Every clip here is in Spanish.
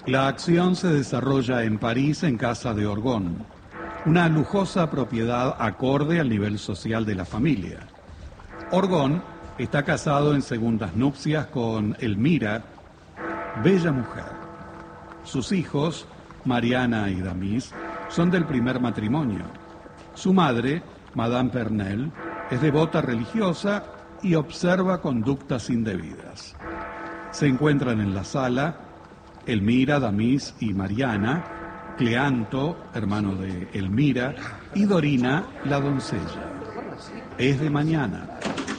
La acción se desarrolla en París, en casa de Orgon, una lujosa propiedad acorde al nivel social de la familia. Orgon está casado en segundas nupcias con Elmira, bella mujer. Sus hijos, Mariana y Damis, son del primer matrimonio. Su madre, Madame Pernelle, es devota religiosa y observa conductas indebidas. Se encuentran en la sala Elmira, Damis y Mariana, Cleanto, hermano de Elmira, y Dorina, la doncella. Es de mañana.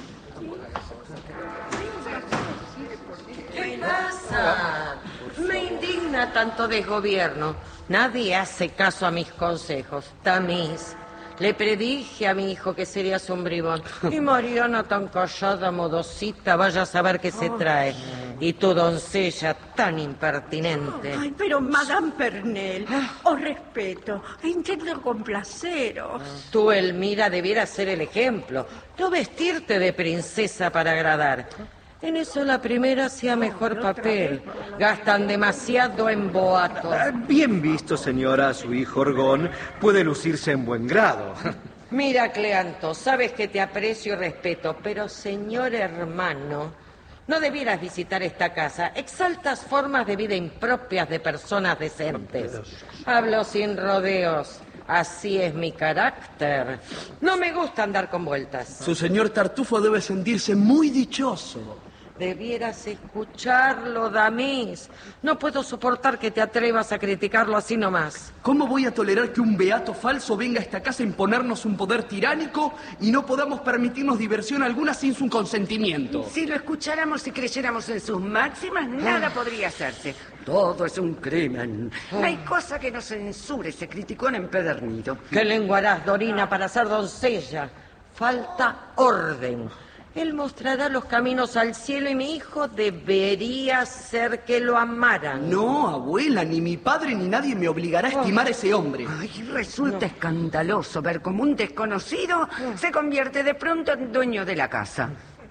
¿Qué pasa? Me indigna tanto desgobierno. Nadie hace caso a mis consejos. Damis, le predije a mi hijo que serías un bribón. Y Mariana tan callada, modosita, vaya a saber qué se trae. Y tu doncella tan impertinente. Ay, pero Madame Pernelle, os respeto, intento complaceros. Tú, Elmira, debieras ser el ejemplo. No vestirte de princesa para agradar. En eso la primera hacía mejor papel. Gastan demasiado en boatos. Bien visto, señora. Su hijo Orgon puede lucirse en buen grado. Mira, Cleanto, sabes que te aprecio y respeto, pero señor hermano, no debieras visitar esta casa. Exaltas formas de vida impropias de personas decentes. Hablo sin rodeos. Así es mi carácter. No me gusta andar con vueltas. Su señor Tartufo debe sentirse muy dichoso. Debieras escucharlo, Damis. No puedo soportar que te atrevas a criticarlo así nomás. ¿Cómo voy a tolerar que un beato falso venga a esta casa a imponernos un poder tiránico y no podamos permitirnos diversión alguna sin su consentimiento? Si lo escucháramos y creyéramos en sus máximas, nada podría hacerse. Todo es un crimen. No hay cosa que no censure ese criticón empedernido. ¿Qué lengua harás, Dorina, para ser doncella? Falta orden. Él mostrará los caminos al cielo y mi hijo debería ser que lo amaran. No, abuela, ni mi padre ni nadie me obligará a estimar a ese hombre. Ay, resulta escandaloso ver cómo un desconocido se convierte de pronto en dueño de la casa.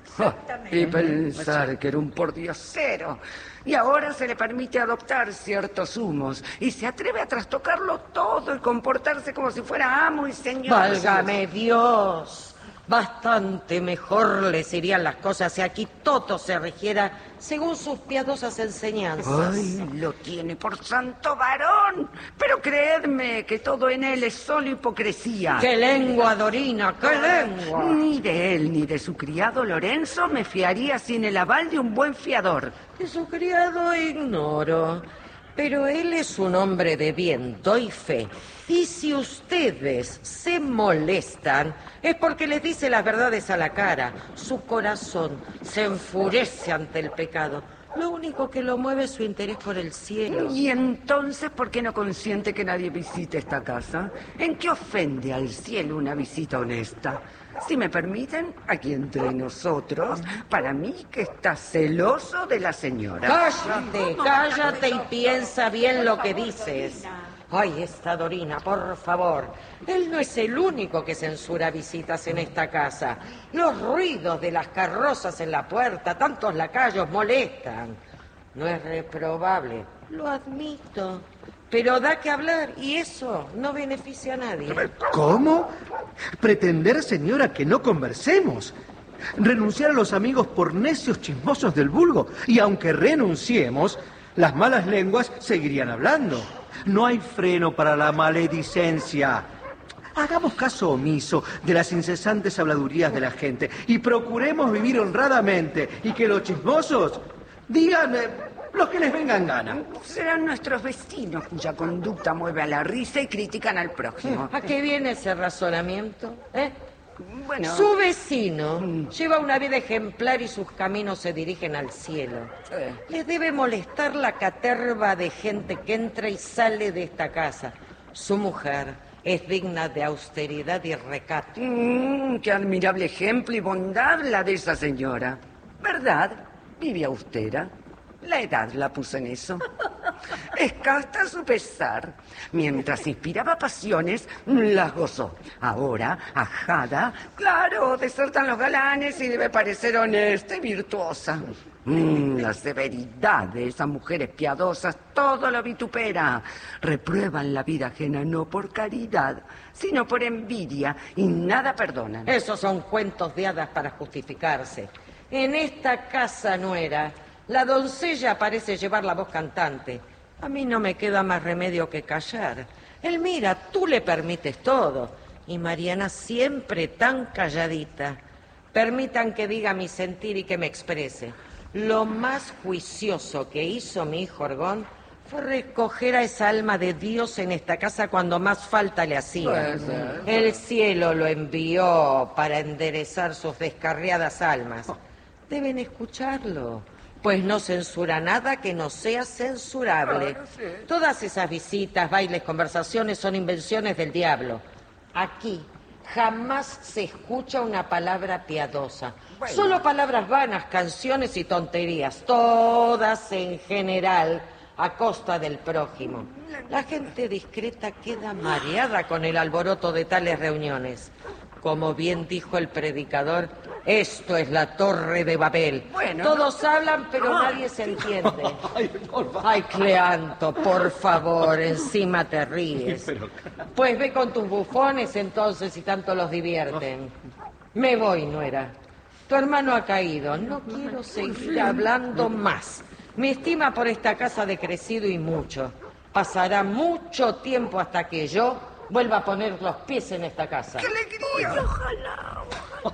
Y pensar que era un pordiosero. Y ahora se le permite adoptar ciertos humos y se atreve a trastocarlo todo y comportarse como si fuera amo y señor. ¡Válgame Dios! Bastante mejor les irían las cosas si aquí todo se rigiera según sus piadosas enseñanzas. Ay, lo tiene por santo varón. Pero creedme que todo en él es solo hipocresía. ¡Qué lengua, Dorina! ¡Qué lengua! Ni de él ni de su criado Lorenzo me fiaría sin el aval de un buen fiador. De su criado ignoro, pero él es un hombre de bien, doy fe. Y si ustedes se molestan, es porque les dice las verdades a la cara. Su corazón se enfurece ante el pecado. Lo único que lo mueve es su interés por el cielo. ¿Y entonces por qué no consiente que nadie visite esta casa? ¿En qué ofende al cielo una visita honesta? Si me permiten, aquí entre nosotros, para mí que está celoso de la señora. Cállate y piensa bien lo que dices. Ay, esta Dorina, por favor. Él no es el único que censura visitas en esta casa. Los ruidos de las carrozas en la puerta, tantos lacayos molestan. No es reprobable, lo admito. Pero da que hablar y eso no beneficia a nadie. ¿Cómo? ¿Pretender, señora, que no conversemos? ¿Renunciar a los amigos por necios chismosos del vulgo? Y aunque renunciemos, las malas lenguas seguirían hablando. No hay freno para la maledicencia. Hagamos caso omiso de las incesantes habladurías de la gente y procuremos vivir honradamente y que los chismosos digan lo que les venga en gana. Serán nuestros vecinos cuya conducta mueve a la risa y critican al prójimo. ¿A qué viene ese razonamiento? Bueno, Su vecino lleva una vida ejemplar y sus caminos se dirigen al cielo. Les debe molestar la caterva de gente que entra y sale de esta casa. Su mujer es digna de austeridad y recato. Qué admirable ejemplo y bondad la de esa señora. ¿Verdad? Vive austera. La edad la puso en eso. Es casta a su pesar. Mientras inspiraba pasiones, las gozó. Ahora, ajada, claro, desertan los galanes y debe parecer honesta y virtuosa. La severidad de esas mujeres piadosas todo lo vitupera. Reprueban la vida ajena no por caridad, sino por envidia, y nada perdonan. Esos son cuentos de hadas para justificarse. En esta casa nuera, la doncella parece llevar la voz cantante. A mí no me queda más remedio que callar. Elmira, tú le permites todo. Y Mariana siempre tan calladita. Permitan que diga mi sentir y que me exprese. Lo más juicioso que hizo mi hijo Orgón fue recoger a esa alma de Dios en esta casa cuando más falta le hacía. El cielo lo envió para enderezar sus descarriadas almas. Deben escucharlo, pues no censura nada que no sea censurable. Todas esas visitas, bailes, conversaciones son invenciones del diablo. Aquí jamás se escucha una palabra piadosa. Solo palabras vanas, canciones y tonterías. Todas en general a costa del prójimo. La gente discreta queda mareada con el alboroto de tales reuniones. Como bien dijo el predicador, esto es la Torre de Babel. Todos hablan, pero nadie se entiende. Ay, Cleanto, por favor, encima te ríes. Pues ve con tus bufones entonces si tanto los divierten. Me voy, nuera. Tu hermano ha caído. No quiero seguir hablando más. Mi estima por esta casa ha decrecido y mucho. Pasará mucho tiempo hasta que yo vuelva a poner los pies en esta casa. ¡Qué alegría! Ojalá.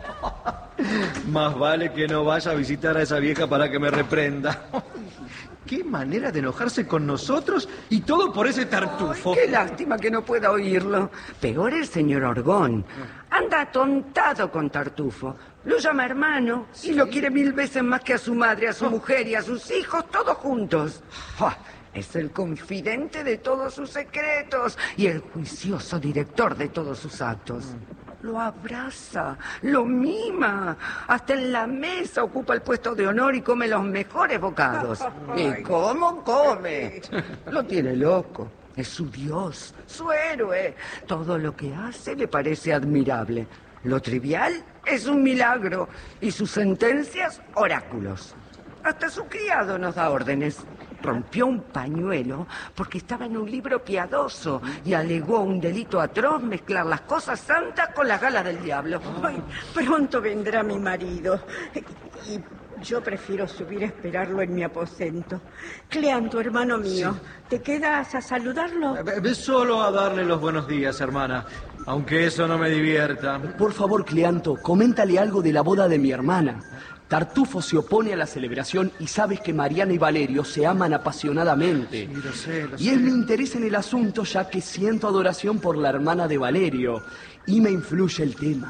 Más vale que no vaya a visitar a esa vieja para que me reprenda. Qué manera de enojarse con nosotros y todo por ese tartufo. Ay, qué lástima que no pueda oírlo. Peor el señor Orgón. Anda atontado con Tartufo. Lo llama hermano y lo quiere 1000 veces más que a su madre, a su mujer y a sus hijos, todos juntos. Es el confidente de todos sus secretos y el juicioso director de todos sus actos. Lo abraza, lo mima, hasta en la mesa ocupa el puesto de honor y come los mejores bocados. ¿Y cómo come? Lo tiene loco. Es su Dios, su héroe. Todo lo que hace le parece admirable. Lo trivial es un milagro y sus sentencias, oráculos. Hasta su criado nos da órdenes. Rompió un pañuelo porque estaba en un libro piadoso y alegó un delito atroz mezclar las cosas santas con las galas del diablo. Ay, pronto vendrá mi marido y yo prefiero subir a esperarlo en mi aposento. Cleanto, hermano mío, ¿te quedas a saludarlo? Solo a darle los buenos días, hermana, aunque eso no me divierta. Por favor, Cleanto, coméntale algo de la boda de mi hermana. Tartufo se opone a la celebración y sabes que Mariana y Valerio se aman apasionadamente. Sí, lo sé. Y él me interesa en el asunto ya que siento adoración por la hermana de Valerio y me influye el tema.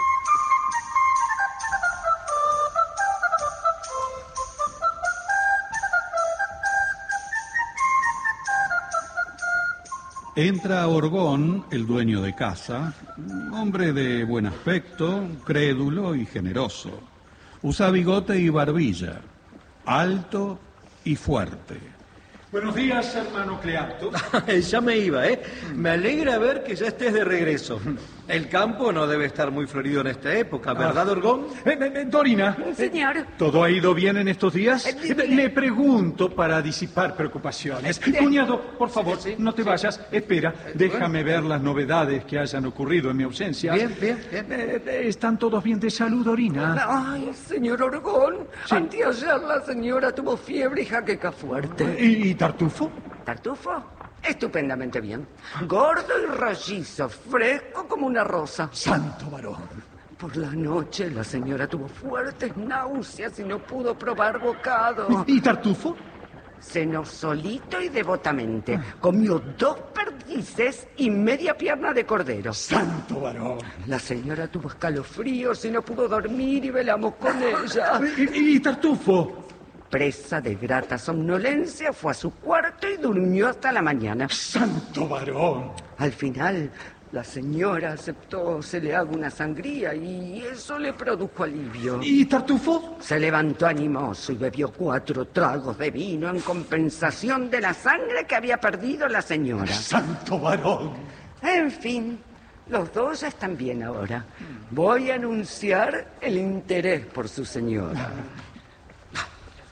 Entra Orgón, el dueño de casa, hombre de buen aspecto, crédulo y generoso. Usa bigote y barbilla, alto y fuerte. Buenos días, hermano Cleanto. Ya me iba, ¿eh? Me alegra ver que ya estés de regreso. El campo no debe estar muy florido en esta época, ¿verdad, Orgón? Dorina. Señor. ¿Todo ha ido bien en estos días? Le pregunto para disipar preocupaciones. Cuñado, por favor, no te vayas. Espera, déjame ver las novedades que hayan ocurrido en mi ausencia. Bien. ¿Están todos bien de salud, Dorina? Ay, señor Orgón. Anteayer la señora tuvo fiebre y jaqueca fuerte. ¿Y Tartufo? ¿Tartufo? Estupendamente bien. Gordo y rollizo, fresco como una rosa. Santo varón. Por la noche la señora tuvo fuertes náuseas y no pudo probar bocado. ¿Y Tartufo? Cenó solito y devotamente. Comió 2 perdices y media pierna de cordero. Santo varón. La señora tuvo escalofríos y no pudo dormir y velamos con ella. ¿Y Tartufo? Presa de grata somnolencia, fue a su cuarto y durmió hasta la mañana. ¡Santo varón! Al final, la señora aceptó se le haga una sangría y eso le produjo alivio. ¿Y Tartufo? Se levantó animoso y bebió 4 tragos de vino en compensación de la sangre que había perdido la señora. ¡Santo varón! En fin, los dos ya están bien ahora. Voy a anunciar el interés por su señora.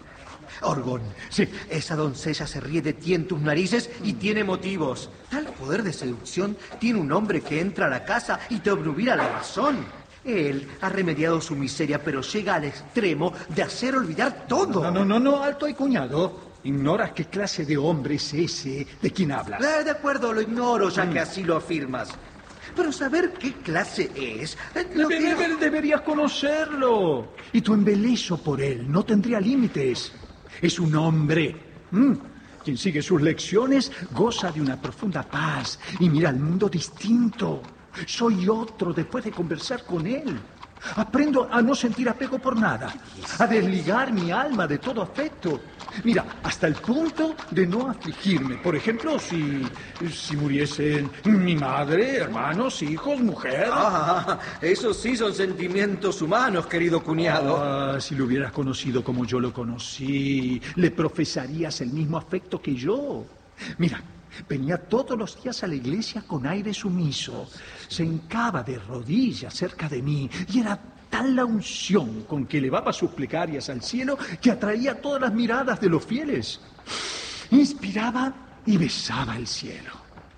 Orgón, Sí. esa doncella se ríe de ti en tus narices y tiene motivos. Tal poder de seducción tiene un hombre que entra a la casa y te obnubila la razón. Él ha remediado su miseria, pero llega al extremo de hacer olvidar todo. No, alto ahí, cuñado. Ignoras qué clase de hombre es ese de quien hablas. De acuerdo, lo ignoro, ya que así lo afirmas. Pero saber qué clase es... Deberías conocerlo. Y tu embeleso por él no tendría límites. Es un hombre. Quien sigue sus lecciones goza de una profunda paz y mira al mundo distinto. Soy otro después de conversar con él. Aprendo a no sentir apego por nada, a desligar mi alma de todo afecto. Mira, hasta el punto de no afligirme. Por ejemplo, si muriesen mi madre, hermanos, hijos, mujer. Esos sí son sentimientos humanos, querido cuñado. Si lo hubieras conocido como yo lo conocí, le profesarías el mismo afecto que yo. Mira, venía todos los días a la iglesia con aire sumiso. Se hincaba de rodillas cerca de mí y era tal la unción con que elevaba sus plegarias al cielo que atraía todas las miradas de los fieles. Inspiraba y besaba el cielo.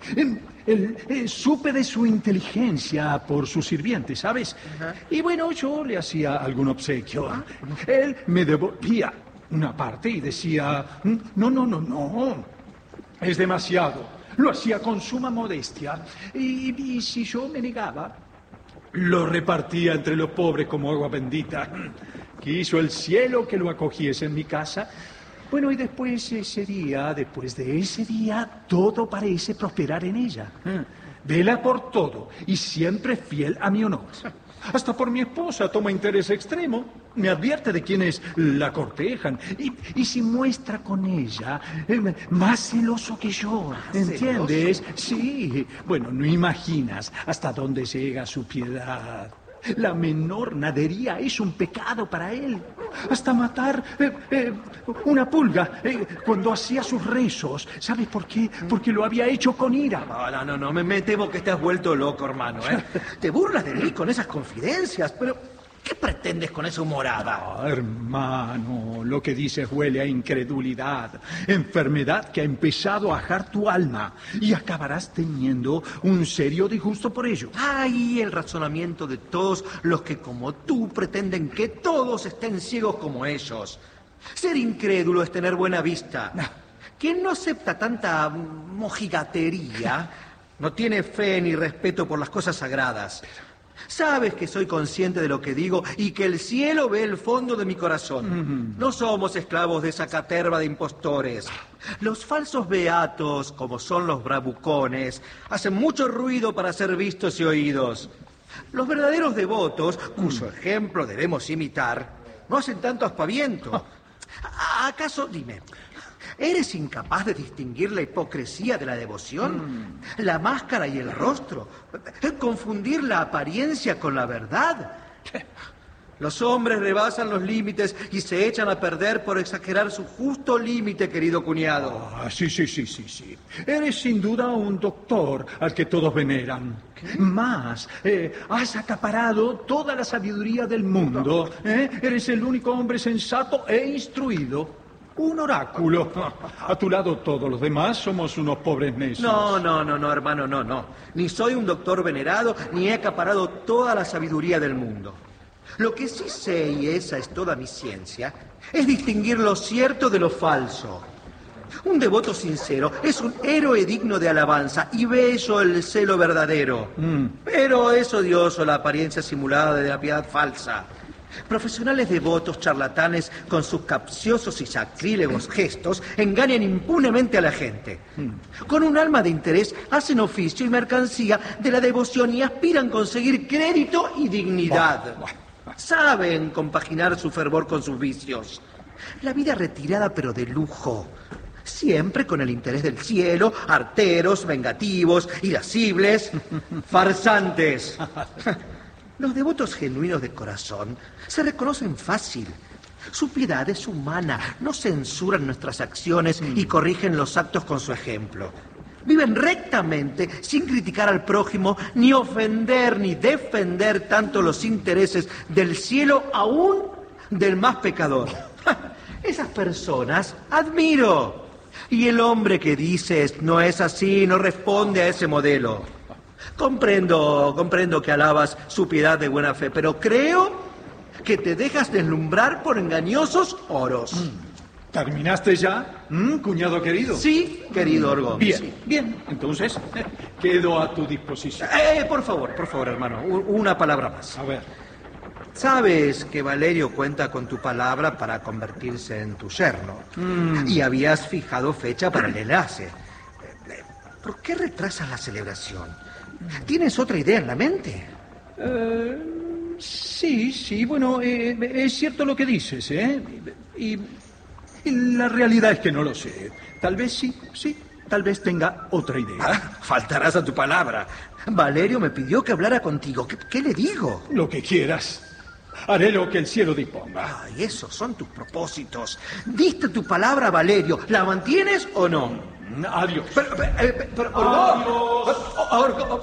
Supe de su inteligencia por su sirviente, ¿sabes? Y bueno, yo le hacía algún obsequio. Él me devolvía una parte y decía, no. Es demasiado. Lo hacía con suma modestia. Y si yo me negaba, lo repartía entre los pobres como agua bendita. Quiso el cielo que lo acogiese en mi casa. Bueno, y después de ese día, todo parece prosperar en ella. Vela por todo y siempre fiel a mi honor. Hasta por mi esposa toma interés extremo. Me advierte de quienes la cortejan. Y se muestra con ella más celoso que yo. ¿Entiendes? ¿Celoso? Sí. Bueno, no imaginas hasta dónde llega su piedad. La menor nadería es un pecado para él. Hasta matar una pulga cuando hacía sus rezos. ¿Sabes por qué? Porque lo había hecho con ira. No, me temo que te has vuelto loco, hermano. Te burlas de mí con esas confidencias, pero... ¿qué pretendes con esa humorada? Hermano, lo que dices huele a incredulidad, enfermedad que ha empezado a ajar tu alma y acabarás teniendo un serio disgusto por ello. ¡Ay, el razonamiento de todos los que como tú pretenden que todos estén ciegos como ellos! Ser incrédulo es tener buena vista. Quien no acepta tanta mojigatería no tiene fe ni respeto por las cosas sagradas. Sabes que soy consciente de lo que digo y que el cielo ve el fondo de mi corazón. No somos esclavos de esa caterva de impostores. Los falsos beatos, como son los bravucones, hacen mucho ruido para ser vistos y oídos. Los verdaderos devotos, cuyo ejemplo debemos imitar, no hacen tanto aspaviento. ¿Acaso, dime, eres incapaz de distinguir la hipocresía de la devoción? ¿La máscara y el rostro? ¿Confundir la apariencia con la verdad? Los hombres rebasan los límites y se echan a perder por exagerar su justo límite, querido cuñado. Sí. Eres sin duda un doctor al que todos veneran. Más, has acaparado toda la sabiduría del mundo. Eres el único hombre sensato e instruido. Un oráculo. A tu lado todos los demás somos unos pobres necios. No, hermano, no. Ni soy un doctor venerado, ni he acaparado toda la sabiduría del mundo. Lo que sí sé, y esa es toda mi ciencia, es distinguir lo cierto de lo falso. Un devoto sincero es un héroe digno de alabanza y bello el celo verdadero. Pero es odioso la apariencia simulada de la piedad falsa. Profesionales devotos charlatanes con sus capciosos y sacrílegos gestos engañan impunemente a la gente. Con un alma de interés hacen oficio y mercancía de la devoción y aspiran a conseguir crédito y dignidad. Saben compaginar su fervor con sus vicios. La vida retirada pero de lujo. Siempre con el interés del cielo, arteros, vengativos, irascibles, farsantes. Los devotos genuinos de corazón se reconocen fácil. Su piedad es humana, no censuran nuestras acciones y corrigen los actos con su ejemplo. Viven rectamente, sin criticar al prójimo, ni ofender ni defender tanto los intereses del cielo, aún del más pecador. esas personas admiro. Y el hombre que dices no es así, no responde a ese modelo. Comprendo que alabas su piedad de buena fe, pero creo que te dejas deslumbrar por engañosos oros. ¿Terminaste ya, cuñado querido? Sí, querido Orgón. Bien, sí. bien. Entonces, quedo a tu disposición. Por favor, hermano, una palabra más. A ver. Sabes que Valerio cuenta con tu palabra para convertirse en tu yerno. Y habías fijado fecha para el enlace. ¿Por qué retrasas la celebración? ¿Tienes otra idea en la mente? Sí, bueno, es cierto lo que dices, ¿eh? Y la realidad es que no lo sé. Tal vez sí, tal vez tenga otra idea. Faltarás a tu palabra. Valerio me pidió que hablara contigo. ¿Qué le digo? Lo que quieras. Haré lo que el cielo disponga. Ay, esos son tus propósitos. Diste tu palabra a Valerio. ¿La mantienes o no? Adiós. Pero Orgón.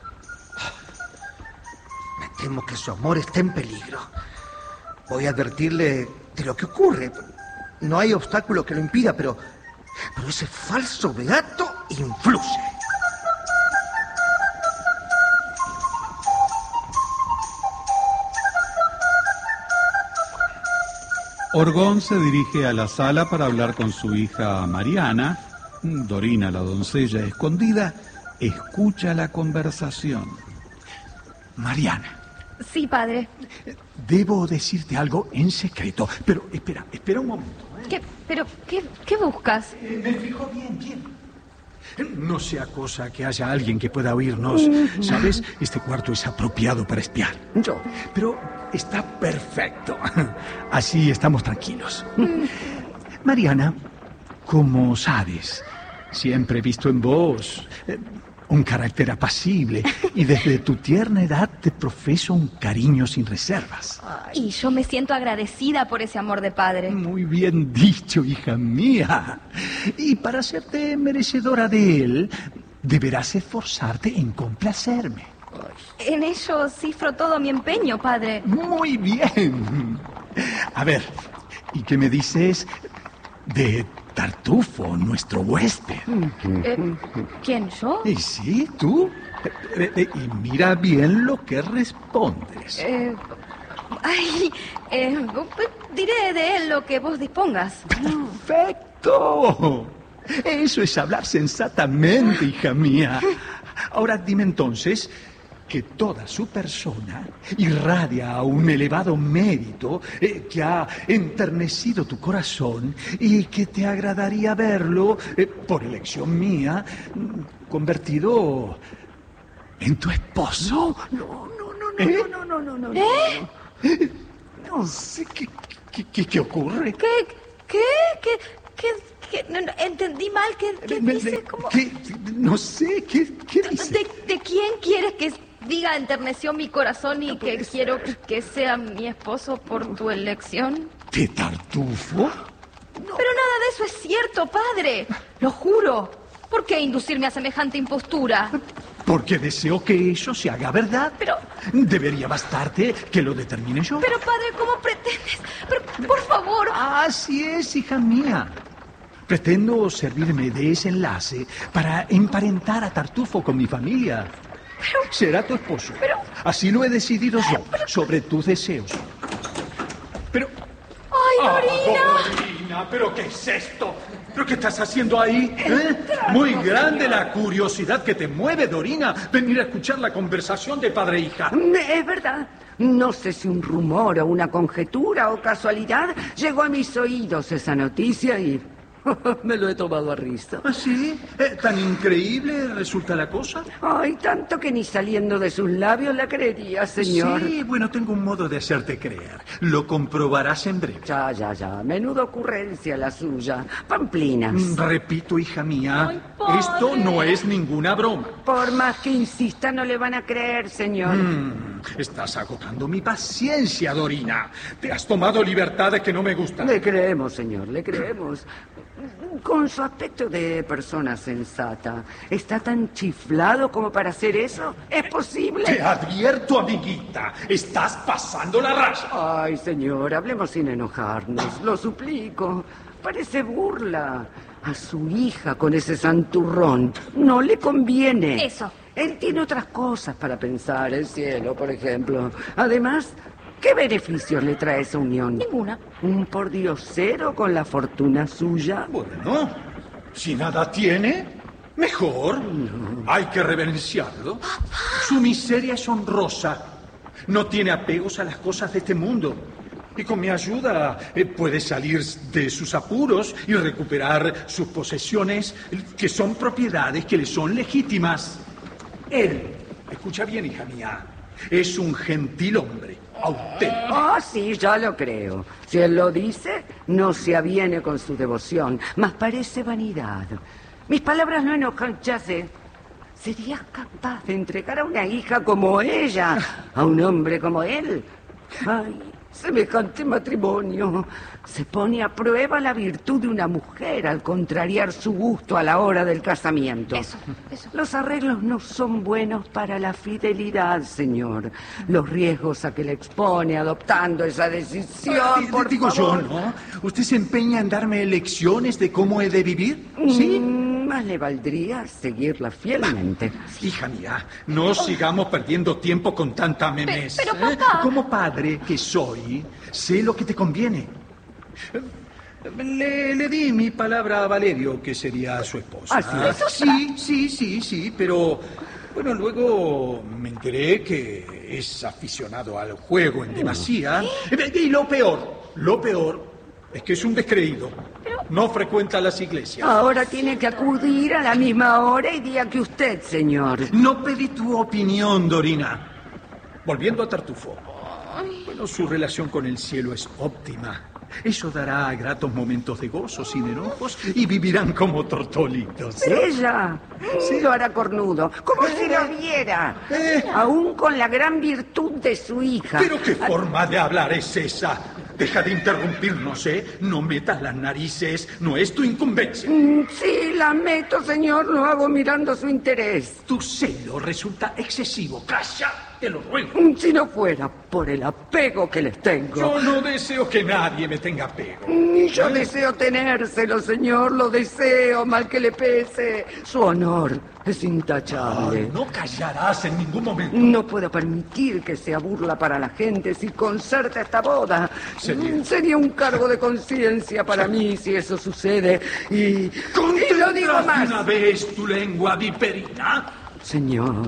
Me temo que su amor está en peligro. Voy a advertirle de lo que ocurre. No hay obstáculo que lo impida, pero ese falso beato influye. Orgón se dirige a la sala para hablar con su hija Mariana. Dorina, la doncella escondida, escucha la conversación. Mariana. Sí, padre. Debo decirte algo en secreto, pero espera un momento. ¿Qué buscas? Me fijo bien. No sea cosa que haya alguien que pueda oírnos. ¿Sabes? Este cuarto es apropiado para espiar. Pero está perfecto. Así estamos tranquilos. Mariana, como sabes, siempre he visto en vos un carácter apacible y desde tu tierna edad te profeso un cariño sin reservas. Y yo me siento agradecida por ese amor de padre. Muy bien dicho, hija mía. Y para hacerte merecedora de él, deberás esforzarte en complacerme. En ello cifro todo mi empeño, padre. Muy bien. A ver, ¿y qué me dices de Tartufo, nuestro huésped? ¿Quién, yo? ¿Y sí, tú? Y mira bien lo que respondes. Diré de él lo que vos dispongas. ¡Perfecto! Eso es hablar sensatamente, hija mía. Ahora dime entonces que toda su persona irradia un elevado mérito que ha enternecido tu corazón y que te agradaría verlo, por elección mía, convertido en tu esposo. No. No sé qué ocurre. No, entendí mal. ¿Qué dice? ¿Cómo? No sé, ¿qué dice? ¿De quién quieres que diga enterneció mi corazón y que quiero que sea mi esposo por tu elección? ¿De Tartufo? Pero nada de eso es cierto, padre. Lo juro. ¿Por qué inducirme a semejante impostura? Porque deseo que eso se haga verdad. Pero... Debería bastarte que lo determine yo. Pero, padre, ¿cómo pretendes? Pero, por favor... Así es, hija mía. Pretendo servirme de ese enlace para emparentar a Tartufo con mi familia. Será tu esposo. Así lo he decidido yo, sobre tus deseos. Pero... ¡Ay, Dorina! Dorina, ¿pero qué es esto? ¿Pero qué estás haciendo ahí? Muy grande la curiosidad que te mueve, Dorina, venir a escuchar la conversación de padre e hija. Es verdad. No sé si un rumor o una conjetura o casualidad llegó a mis oídos esa noticia y... me lo he tomado a risa. ¿Ah, sí? ¿Tan increíble resulta la cosa? Ay, tanto que ni saliendo de sus labios la creería, señor. Sí, bueno, tengo un modo de hacerte creer. Lo comprobarás en breve. Ya. Menuda ocurrencia la suya. Pamplinas. Repito, hija mía, Ay, padre. Esto no es ninguna broma. Por más que insista, no le van a creer, señor. Estás agotando mi paciencia, Dorina. Te has tomado libertades que no me gustan. Le creemos, señor, le creemos. Con su aspecto de persona sensata, ¿está tan chiflado como para hacer eso? ¿Es posible? Te advierto, amiguita. Estás pasando la raya. Ay, señor, hablemos sin enojarnos. Lo suplico. Parece burla. A su hija con ese santurrón no le conviene. Eso. Él tiene otras cosas para pensar, el cielo, por ejemplo. Además, ¿qué beneficios le trae esa unión? Ninguna. ¿Un pordiosero con la fortuna suya? Bueno, si nada tiene, mejor. Hay que reverenciarlo. Su miseria es honrosa. No tiene apegos a las cosas de este mundo. Y con mi ayuda puede salir de sus apuros y recuperar sus posesiones, que son propiedades que le son legítimas. Él, escucha bien, hija mía, es un gentil hombre, auténtico. Ah, sí, ya lo creo. Si él lo dice, no se aviene con su devoción, mas parece vanidad. Mis palabras no enojan, ya sé. ¿Serías capaz de entregar a una hija como ella a un hombre como él? Ay, semejante matrimonio. Se pone a prueba la virtud de una mujer al contrariar su gusto a la hora del casamiento. Eso. Los arreglos no son buenos para la fidelidad, señor. Los riesgos a que le expone adoptando esa decisión, por digo favor. yo, ¿no? ¿Usted se empeña en darme lecciones de cómo he de vivir? ¿Sí? Más le valdría seguirla fielmente. Hija mía, no sigamos perdiendo tiempo con tanta memez. Pero, papá. Como padre que soy, sé lo que te conviene. Le di mi palabra a Valerio, que sería su esposa. Sí, pero bueno, luego me enteré que es aficionado al juego en demasía. Y lo peor es que es un descreído. No frecuenta las iglesias. Ahora tiene que acudir a la misma hora y día que usted, señor. No pedí tu opinión, Dorina. Volviendo a Tartufo. Bueno, su relación con el cielo es óptima. Eso dará gratos momentos de gozo sin enojos y vivirán como tortolitos. Pero ella lo hará cornudo, como si lo viera, aún con la gran virtud de su hija. ¿Pero qué forma de hablar es esa? Deja de interrumpirnos, ¿eh? No metas las narices, no es tu incumbencia. Sí, la meto, señor, lo hago mirando su interés. Tu celo resulta excesivo. ¡Calla! Te lo ruego. Si no fuera por el apego que les tengo. Yo no deseo que nadie me tenga apego. Ni yo deseo tenérselo, señor, lo deseo, mal que le pese. Su honor es intachable. Ay, no callarás en ningún momento. No puedo permitir que sea burla para la gente si concerta esta boda. Sería un cargo de conciencia para mí si eso sucede. Y lo digo más. ¿Una vez tu lengua viperina? Señor,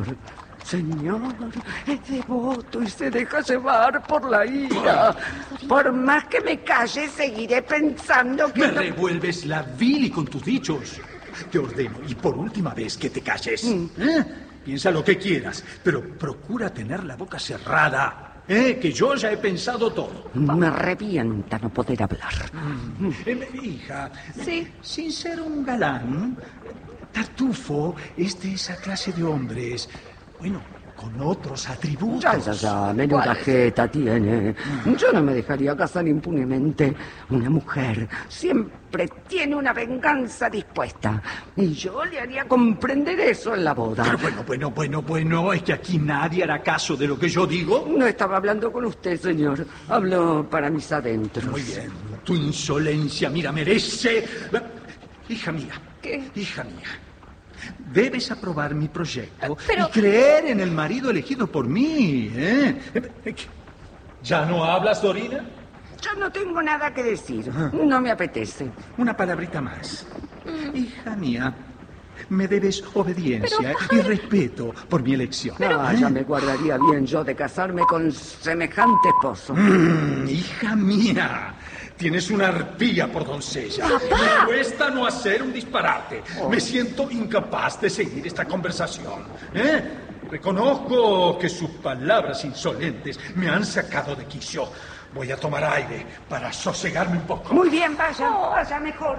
es devoto y se deja llevar por la ira. Por más que me calle, seguiré pensando que... Me revuelves la bili con tus dichos. Te ordeno, y por última vez, que te calles. Piensa lo que quieras, pero procura tener la boca cerrada. Que yo ya he pensado todo. Me revienta no poder hablar. Hija, sí. Sin ser un galán, Tartufo es de esa clase de hombres... Bueno, con otros atributos. Ya, menuda jeta tiene. Yo no me dejaría casar impunemente. Una mujer siempre tiene una venganza dispuesta. Y yo le haría comprender eso en la boda. Pero bueno, es que aquí nadie hará caso de lo que yo digo. No estaba hablando con usted, señor. Hablo para mis adentros. Muy bien, tu insolencia, mira, merece... Hija mía. ¿Qué? Hija mía. Debes aprobar mi proyecto Pero... y creer en el marido elegido por mí, ¿eh? ¿Ya no hablas, Dorina? Yo no tengo nada que decir. No me apetece. Una palabrita más. Hija mía, me debes obediencia Pero, y respeto por mi elección. Ya me guardaría bien yo de casarme con semejante esposo. Hija mía, tienes una arpía por doncella. Me cuesta no hacer un disparate. Me siento incapaz de seguir esta conversación. Reconozco que sus palabras insolentes me han sacado de quicio. Voy a tomar aire para sosegarme un poco. Muy bien, vaya, mejor.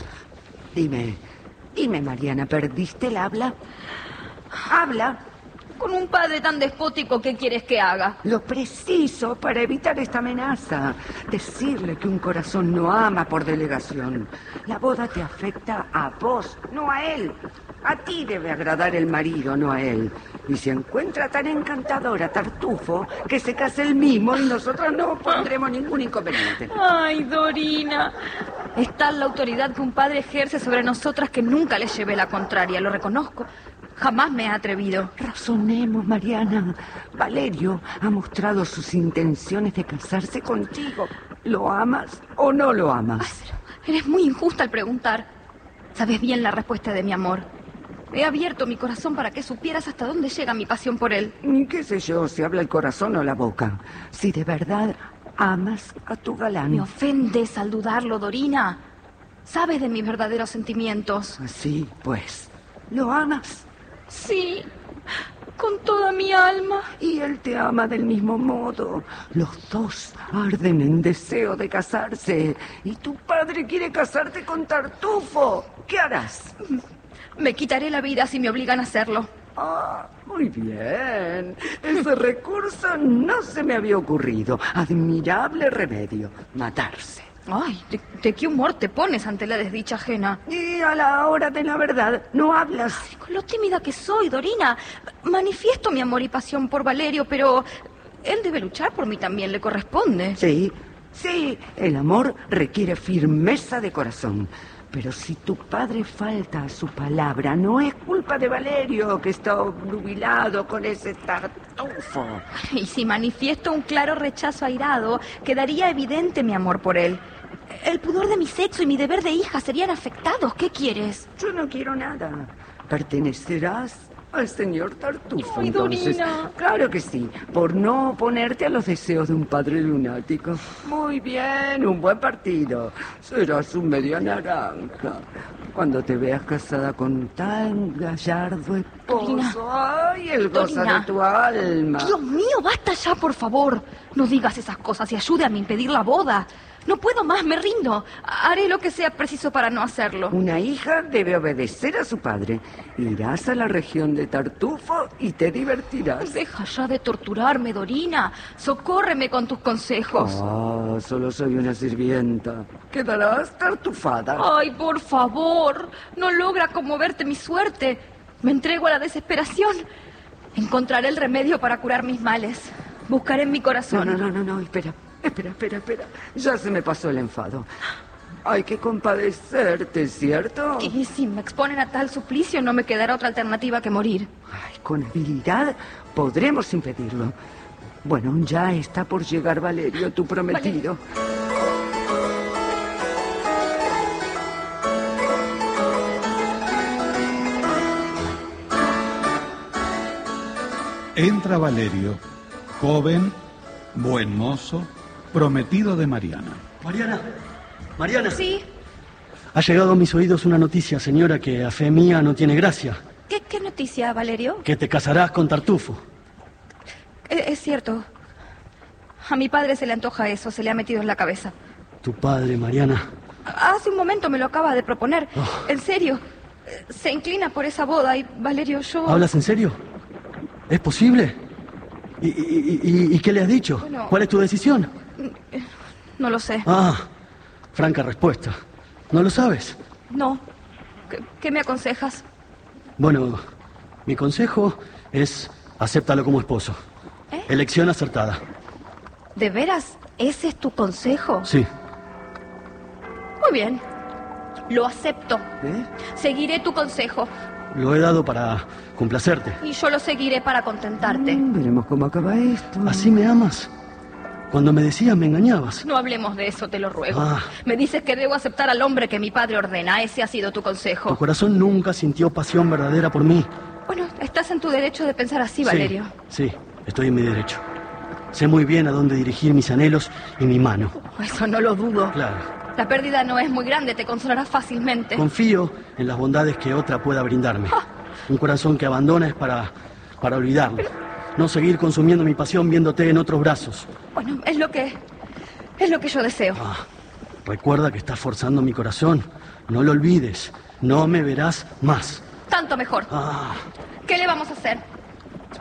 Dime, Mariana, ¿perdiste el habla? Habla. Con un padre tan despótico, ¿qué quieres que haga? Lo preciso para evitar esta amenaza. Decirle que un corazón no ama por delegación. La boda te afecta a vos, no a él. A ti debe agradar el marido, no a él. Y si encuentra tan encantador a Tartufo, que se case él mismo y nosotros no pondremos ningún inconveniente. Ay, Dorina. Es tal la autoridad que un padre ejerce sobre nosotras que nunca le llevé la contraria, lo reconozco. Jamás me he atrevido. Razonemos, Mariana. Valerio ha mostrado sus intenciones de casarse contigo. ¿Lo amas o no lo amas? Ay, eres muy injusta al preguntar. Sabes bien la respuesta de mi amor. He abierto mi corazón para que supieras hasta dónde llega mi pasión por él. Ni qué sé yo, si habla el corazón o la boca. Si de verdad amas a tu galán. Me ofendes al dudarlo, Dorina. Sabes de mis verdaderos sentimientos. Así, pues, ¿lo amas? Sí, con toda mi alma. Y él te ama del mismo modo. Los dos arden en deseo de casarse. Y tu padre quiere casarte con Tartufo. ¿Qué harás? Me quitaré la vida si me obligan a hacerlo. Ah, muy bien. Ese recurso no se me había ocurrido. Admirable remedio. Matarse. Ay, ¿de qué humor te pones ante la desdicha ajena? Y a la hora de la verdad no hablas. Ay, con lo tímida que soy, Dorina. Manifiesto mi amor y pasión por Valerio, pero él debe luchar por mí también, le corresponde. Sí, sí, el amor requiere firmeza de corazón. Pero si tu padre falta a su palabra, no es culpa de Valerio, que está obnubilado con ese Tartufo. Y si manifiesto un claro rechazo airado, quedaría evidente mi amor por él. El pudor de mi sexo y mi deber de hija serían afectados. ¿Qué quieres? Yo no quiero nada. Pertenecerás al señor Tartufo. Ay, entonces, Dorina. claro que sí, por no oponerte a los deseos de un padre lunático. Muy bien, un buen partido. Serás un media naranja. Cuando te veas casada con tan gallardo Dorina. esposo, ¡ay, el gozo Dorina. de tu alma! Dios mío, basta ya, por favor. No digas esas cosas y ayúdame a impedir la boda. No puedo más, me rindo. Haré lo que sea preciso para no hacerlo. Una hija debe obedecer a su padre. Irás a la región de Tartufo y te divertirás. Deja ya de torturarme, Dorina. Socórreme con tus consejos. Ah, solo soy una sirvienta. Quedarás tartufada. Ay, por favor. No logra conmoverte mi suerte. Me entrego a la desesperación. Encontraré el remedio para curar mis males. Buscaré en mi corazón. No, espera. Ya se me pasó el enfado. Hay que compadecerte, ¿cierto? Y si me exponen a tal suplicio, no me quedará otra alternativa que morir. Ay, con habilidad podremos impedirlo. Bueno, ya está por llegar Valerio, tu prometido. Entra Valerio, joven, buen mozo, prometido de Mariana. Mariana. Sí. Ha llegado a mis oídos una noticia, señora, que a fe mía no tiene gracia. ¿Qué noticia, Valerio? Que te casarás con Tartufo. Es cierto. A mi padre se le antoja eso, se le ha metido en la cabeza. Tu padre, Mariana. Hace un momento me lo acaba de proponer. Oh. En serio. Se inclina por esa boda y, Valerio, yo... ¿Hablas en serio? ¿Es posible? ¿Y qué le has dicho? Bueno. ¿Cuál es tu decisión? No lo sé. Ah, franca respuesta. ¿No lo sabes? No. ¿Qué me aconsejas? Bueno, mi consejo es acéptalo como esposo. ¿Eh? Elección acertada. ¿De veras? ¿Ese es tu consejo? Sí. Muy bien. Lo acepto. ¿Eh? Seguiré tu consejo. Lo he dado para complacerte. Y yo lo seguiré para contentarte. Veremos cómo acaba esto. ¿Así me amas? Cuando me decías me engañabas. No hablemos de eso, te lo ruego. Ah. Me dices que debo aceptar al hombre que mi padre ordena. Ese ha sido tu consejo. Tu corazón nunca sintió pasión verdadera por mí. Bueno, estás en tu derecho de pensar así, Valerio. Sí, estoy en mi derecho. Sé muy bien a dónde dirigir mis anhelos y mi mano. Eso no lo dudo. Claro. La pérdida no es muy grande, te consolará fácilmente. Confío en las bondades que otra pueda brindarme. Un corazón que abandona es para olvidarlo. No seguir consumiendo mi pasión viéndote en otros brazos. Bueno, es lo que yo deseo. Recuerda que estás forzando mi corazón. No lo olvides. No me verás más. Tanto mejor. ¿Qué le vamos a hacer?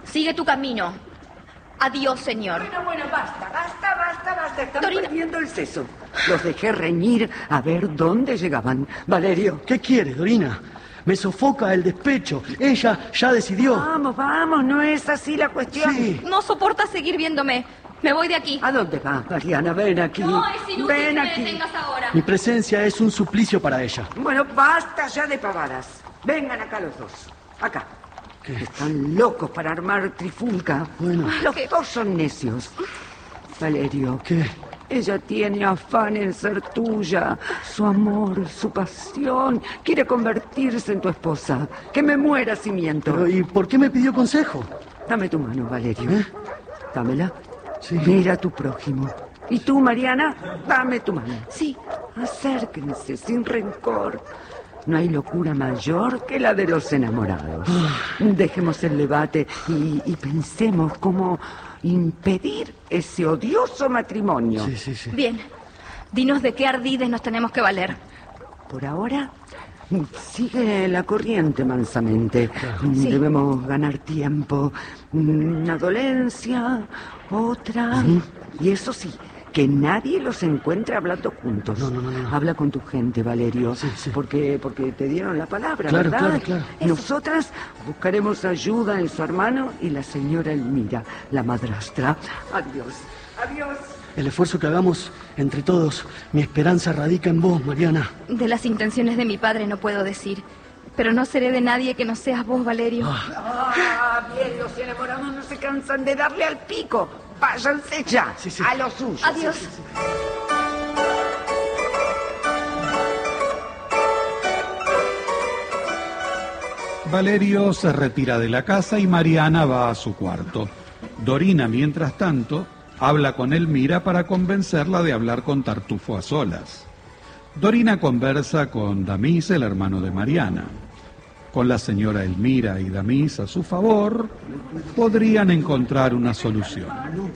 Sigue tu camino. Adiós, señor. Bueno, basta. Están Dorina. perdiendo el seso. Los dejé reñir a ver dónde llegaban. Valerio. ¿Qué quieres, Dorina? Me sofoca el despecho. Ella ya decidió. Vamos, no es así la cuestión. Sí. No soportas seguir viéndome. Me voy de aquí. ¿A dónde vas, Mariana? Ven aquí. No, es inútil Ven que me aquí. detengas ahora. Mi presencia es un suplicio para ella. Bueno, basta ya de pavadas. Vengan acá los dos. Acá. Están locos para armar trifulca. Bueno. Los dos son necios. Valerio. ¿Qué? Ella tiene afán en ser tuya. Su amor, su pasión. Quiere convertirse en tu esposa. Que me muera si miento. Pero, ¿y por qué me pidió consejo? Dame tu mano, Valerio. Dámela. Sí. Mira a tu prójimo. ¿Y tú, Mariana? Dame tu mano. Sí. Acérquense sin rencor. No hay locura mayor que la de los enamorados. Dejemos el debate y pensemos cómo impedir ese odioso matrimonio. Sí. Bien. Dinos de qué ardides nos tenemos que valer. Por ahora, sigue la corriente mansamente. Sí. Debemos ganar tiempo. Una dolencia, otra. Y eso sí, que nadie los encuentre hablando juntos. No. Habla con tu gente, Valerio. Sí. Porque te dieron la palabra, Claro, ¿verdad? claro. Nosotras buscaremos ayuda en su hermano y la señora Elmira, la madrastra. Adiós. El esfuerzo que hagamos entre todos, mi esperanza radica en vos, Mariana. De las intenciones de mi padre no puedo decir. Pero no seré de nadie que no seas vos, Valerio. Bien, los enamorados no se cansan de darle al pico. Váyanse ya, a lo suyo. Adiós. Valerio se retira de la casa y Mariana va a su cuarto. Dorina, mientras tanto, habla con Elmira para convencerla de hablar con Tartufo a solas. Dorina conversa con Damis, el hermano de Mariana. Con la señora Elmira y Damis a su favor, podrían encontrar una solución.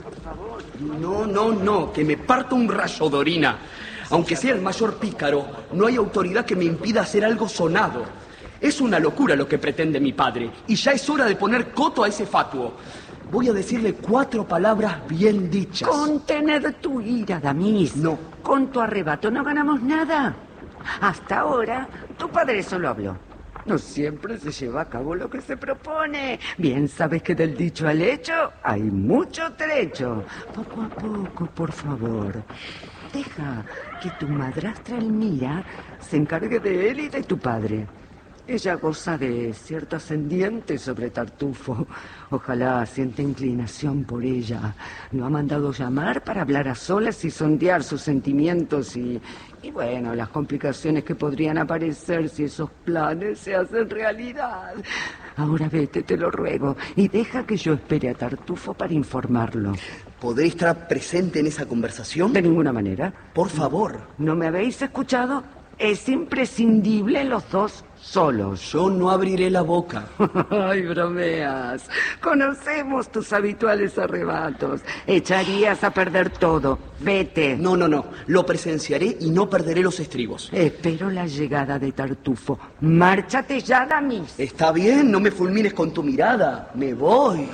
No, que me parta un rayo, Dorina. Aunque sea el mayor pícaro, no hay autoridad que me impida hacer algo sonado. Es una locura lo que pretende mi padre, y ya es hora de poner coto a ese fatuo. Voy a decirle 4 palabras bien dichas. Contened tu ira, Damis. No. Con tu arrebato no ganamos nada. Hasta ahora, tu padre solo habló. No siempre se lleva a cabo lo que se propone. Bien sabes que del dicho al hecho hay mucho trecho. Poco a poco, por favor. Deja que tu madrastra Elmira se encargue de él y de tu padre. Ella goza de cierto ascendiente sobre Tartufo. Ojalá sienta inclinación por ella. Lo ha mandado llamar para hablar a solas y sondear sus sentimientos y bueno, las complicaciones que podrían aparecer si esos planes se hacen realidad. Ahora vete, te lo ruego, y deja que yo espere a Tartufo para informarlo. ¿Podré estar presente en esa conversación? De ninguna manera. Por favor. ¿No me habéis escuchado? Es imprescindible los dos solos. Yo no abriré la boca. Ay, bromeas. Conocemos tus habituales arrebatos. Echarías a perder todo. Vete. No. Lo presenciaré y no perderé los estribos. Espero la llegada de Tartufo. Márchate ya, Damis. Está bien, no me fulmines con tu mirada. Me voy.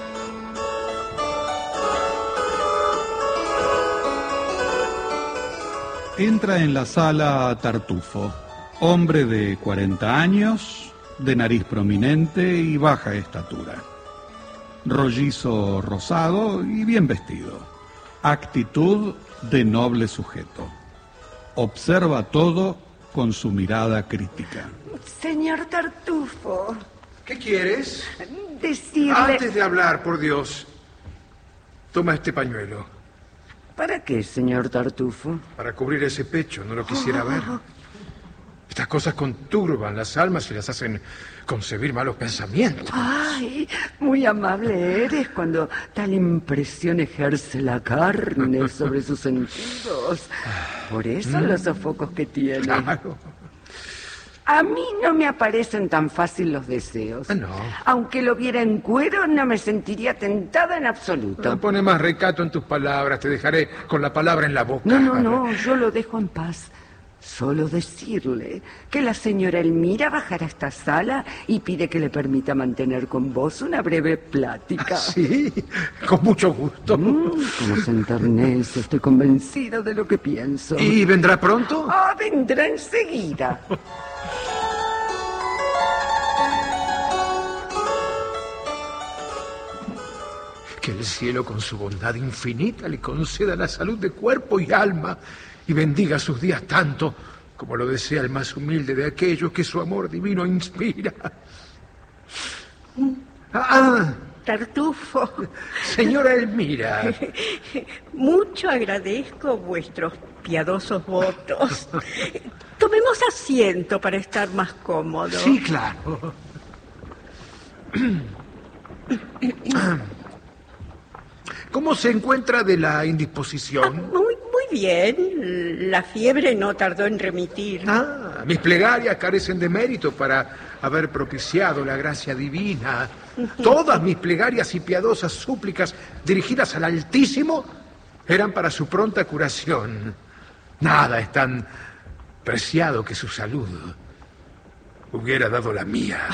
Entra en la sala Tartufo, hombre de 40 años, de nariz prominente y baja estatura. Rollizo rosado y bien vestido. Actitud de noble sujeto. Observa todo con su mirada crítica. Señor Tartufo, ¿Qué quieres? decirle... Antes de hablar, por Dios, toma este pañuelo. ¿Para qué, señor Tartufo? Para cubrir ese pecho, no lo quisiera ver. Estas cosas conturban las almas y las hacen concebir malos pensamientos. Ay, muy amable eres cuando tal impresión ejerce la carne sobre sus sentidos. Por eso los sofocos que tiene. Claro. A mí no me aparecen tan fácil los deseos. No. Aunque lo viera en cuero, no me sentiría tentada en absoluto. Pone más recato en tus palabras, te dejaré con la palabra en la boca. No, yo lo dejo en paz. Solo decirle que la señora Elmira bajará a esta sala y pide que le permita mantener con vos una breve plática. Sí, con mucho gusto. Como se enternece, estoy convencida de lo que pienso. ¿Y vendrá pronto? Ah, vendrá enseguida. Que el cielo con su bondad infinita le conceda la salud de cuerpo y alma y bendiga sus días tanto como lo desea el más humilde de aquellos que su amor divino inspira. Tartufo. Señora Elmira. Mucho agradezco vuestros piadosos votos. Tomemos asiento para estar más cómodos. Sí, claro. ¿Cómo se encuentra de la indisposición? Muy bien. La fiebre no tardó en remitir. Mis plegarias carecen de mérito para haber propiciado la gracia divina. Todas mis plegarias y piadosas súplicas dirigidas al Altísimo eran para su pronta curación. Nada es tan preciado que su salud. Hubiera dado la mía.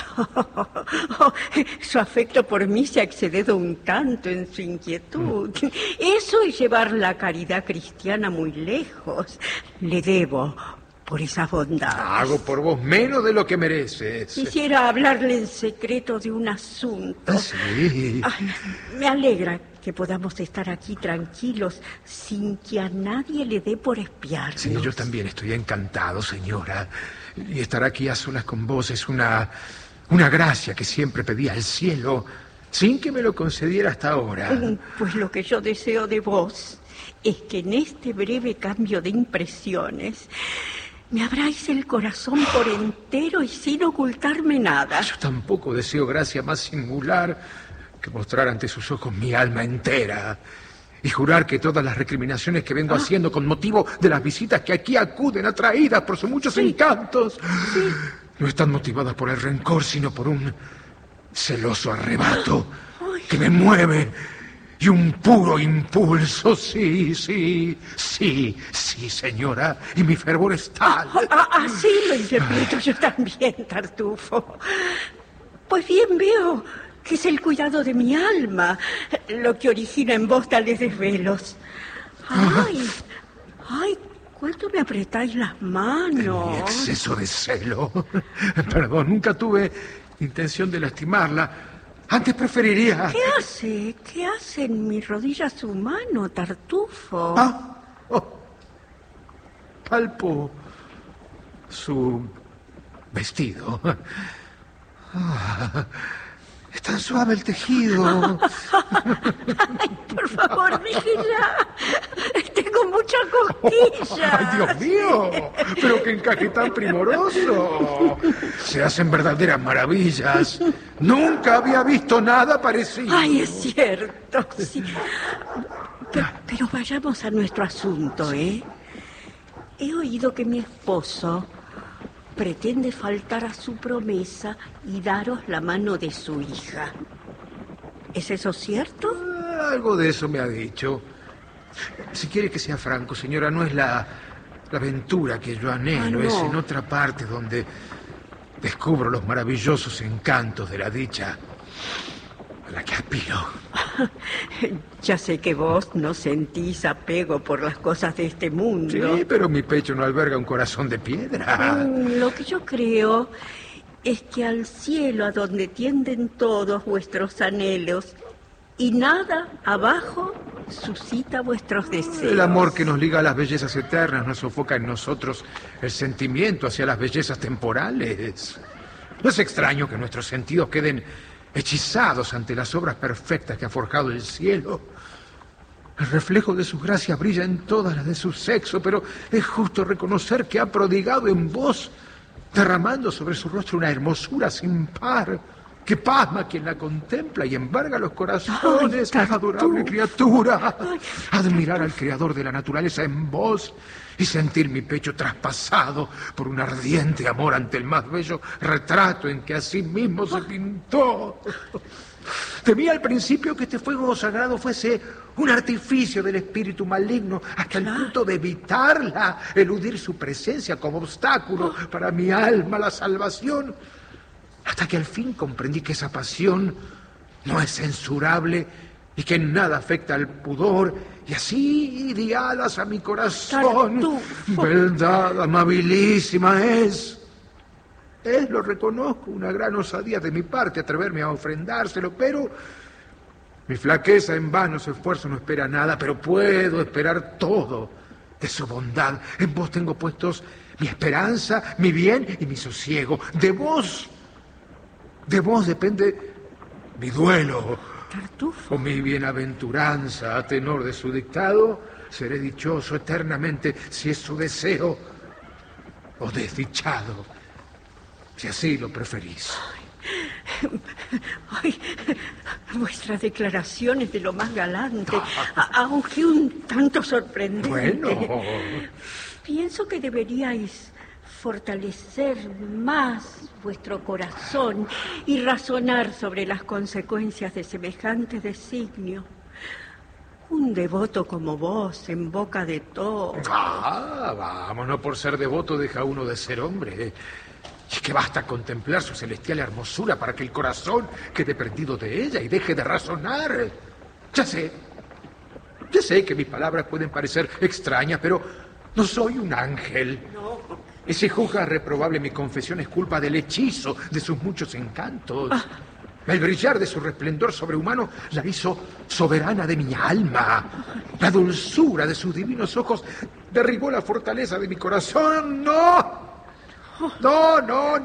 Su afecto por mí se ha excedido un tanto en su inquietud. Eso es llevar la caridad cristiana muy lejos. Le debo por esa bondad. Hago por vos menos de lo que mereces. Quisiera hablarle en secreto de un asunto. Sí. Ay, me alegra que podamos estar aquí tranquilos sin que a nadie le dé por espiarnos. Sí, yo también estoy encantado, señora. Y estar aquí a solas con vos es una gracia que siempre pedí al cielo, sin que me lo concediera hasta ahora. Pues lo que yo deseo de vos es que en este breve cambio de impresiones me abráis el corazón por entero y sin ocultarme nada. Yo tampoco deseo gracia más singular que mostrar ante sus ojos mi alma entera y jurar que todas las recriminaciones que vengo haciendo con motivo de las visitas que aquí acuden atraídas por sus muchos encantos no están motivadas por el rencor, sino por un celoso arrebato que me mueve y un puro impulso. Sí, señora, y mi fervor es tal. Así lo interpreto yo también, Tartufo. Pues bien veo que es el cuidado de mi alma lo que origina en vos tales desvelos. ¡Ay! ¿Cuánto me apretáis las manos? Mi exceso de celo. Perdón, nunca tuve intención de lastimarla. Antes preferiría... ¿Qué hace en mi rodilla su mano, Tartufo? Palpo su vestido. Es tan suave el tejido. Ay, por favor, déjela. Tengo muchas cosquillas. ¡Ay, Dios mío! ¡Pero qué encaje tan primoroso! Se hacen verdaderas maravillas. Nunca había visto nada parecido. Ay, es cierto, sí. Pero vayamos a nuestro asunto, ¿eh? He oído que mi esposo pretende faltar a su promesa y daros la mano de su hija. ¿Es eso cierto? Algo de eso me ha dicho. Si quiere que sea franco, señora, no es la aventura que yo anhelo, no. Es en otra parte donde descubro los maravillosos encantos de la dicha a la que aspiro. Ya sé que vos no sentís apego por las cosas de este mundo. Sí, pero mi pecho no alberga un corazón de piedra. Lo que yo creo es que al cielo a donde tienden todos vuestros anhelos y nada abajo suscita vuestros deseos. El amor que nos liga a las bellezas eternas nos sofoca en nosotros el sentimiento hacia las bellezas temporales. No es extraño que nuestros sentidos queden hechizados ante las obras perfectas que ha forjado el cielo. El reflejo de sus gracias brilla en todas las de su sexo, pero es justo reconocer que ha prodigado en vos, derramando sobre su rostro una hermosura sin par, que pasma quien la contempla y embarga los corazones. Ay, adorable criatura. Admirar al creador de la naturaleza en vos y sentir mi pecho traspasado por un ardiente amor ante el más bello retrato en que a sí mismo se pintó. Temí al principio que este fuego sagrado fuese un artificio del espíritu maligno, hasta el punto de evitarla, eludir su presencia como obstáculo para mi alma, la salvación. Hasta que al fin comprendí que esa pasión no es censurable y que en nada afecta al pudor, y así di alas a mi corazón. Tartufo. Beldad amabilísima es, lo reconozco, una gran osadía de mi parte atreverme a ofrendárselo, pero mi flaqueza en vanos esfuerzos no espera nada, pero puedo esperar todo de su bondad. En vos tengo puestos mi esperanza, mi bien y mi sosiego. De vos depende mi duelo. Tartufo. O mi bienaventuranza. A tenor de su dictado, seré dichoso eternamente si es su deseo, o desdichado, si así lo preferís. Ay, vuestra declaración es de lo más galante, aunque un tanto sorprendente. Bueno. Pienso que deberíais fortalecer más vuestro corazón y razonar sobre las consecuencias de semejante designio. Un devoto como vos, en boca de todos. Vamos, no por ser devoto deja uno de ser hombre. Y que basta contemplar su celestial hermosura para que el corazón quede perdido de ella y deje de razonar. Ya sé que mis palabras pueden parecer extrañas, pero no soy un ángel. No. Y si juzga reprobable mi confesión, es culpa del hechizo de sus muchos encantos. El brillar de su resplendor sobrehumano la hizo soberana de mi alma. La dulzura de sus divinos ojos derribó la fortaleza de mi corazón. ¡No! No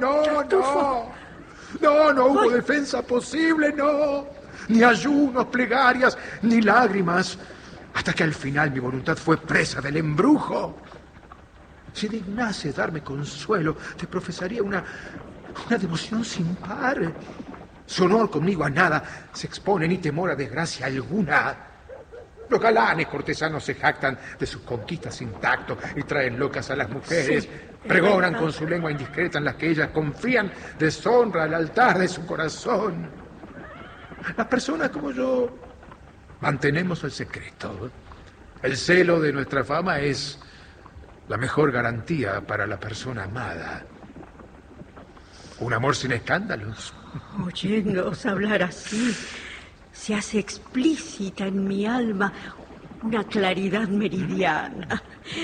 hubo defensa posible, no. Ni ayunos, plegarias, ni lágrimas. Hasta que al final mi voluntad fue presa del embrujo. Si dignase darme consuelo, te profesaría una devoción sin par. Su honor conmigo a nada se expone, ni temor a desgracia alguna. Los galanes cortesanos se jactan de sus conquistas intactos y traen locas a las mujeres. Sí, pregonan con su lengua indiscreta en las que ellas confían deshonra al altar de su corazón. Las personas como yo mantenemos el secreto. El celo de nuestra fama es la mejor garantía para la persona amada. Un amor sin escándalos. Oyéndoos hablar así, se hace explícita en mi alma una claridad meridiana.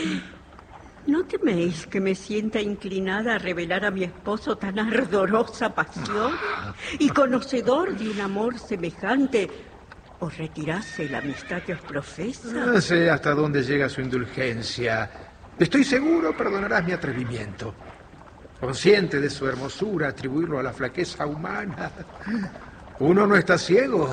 ¿No teméis que me sienta inclinada a revelar a mi esposo tan ardorosa pasión? Y conocedor de un amor semejante, ¿os retirase la amistad que os profesa? No sé hasta dónde llega su indulgencia. Estoy seguro perdonarás mi atrevimiento. Consciente de su hermosura, atribuirlo a la flaqueza humana. Uno no está ciego.